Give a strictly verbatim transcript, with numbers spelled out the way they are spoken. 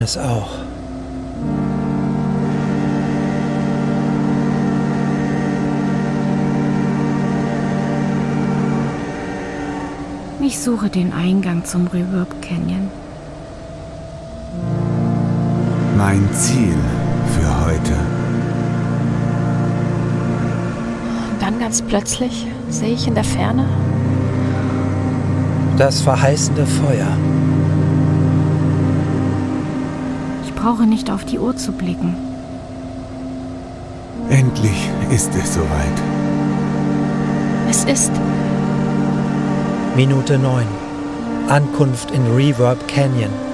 Es auch. Ich suche den Eingang zum Reverb Canyon. Mein Ziel für heute. Dann ganz plötzlich sehe ich in der Ferne Das verheißende Feuer. Ich brauche nicht auf die Uhr zu blicken. Endlich ist es soweit. Es ist Minute neun. Ankunft in Reverb Canyon.